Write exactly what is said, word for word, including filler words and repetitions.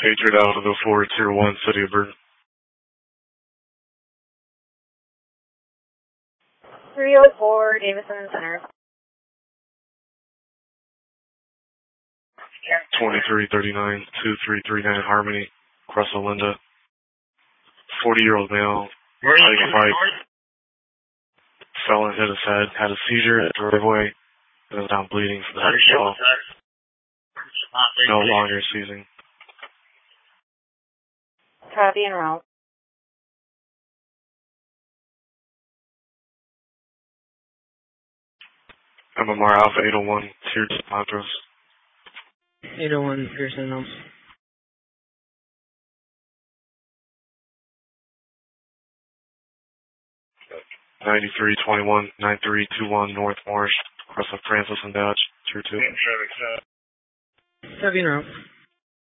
Patriot out of the four, tier one, City of Burton. three oh four, Davison Center. twenty-three thirty-nine, two three three nine Harmony, Cressel Linda. forty-year-old male, riding a bike, fell and hit his head, had a seizure at the driveway, and is now bleeding from the head as well. No longer seizing. Copy and route. M M R Alpha eight oh one, tier two, Montrose. eight oh one, Pearson House. ninety-three twenty-one, nine three two one North Morris, across of Francis and Dodge, tier two. Copy and route.